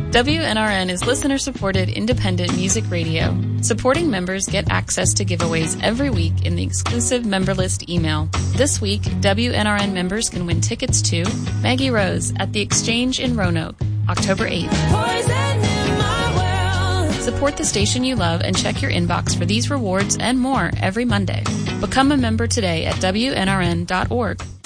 WNRN is listener-supported independent music radio. Supporting members get access to giveaways every week in the exclusive member list email. This week, WNRN members can win tickets to Maggie Rose at the Exchange in Roanoke, October 8th. Support the station you love and check your inbox for these rewards and more every Monday. Become a member today at WNRN.org.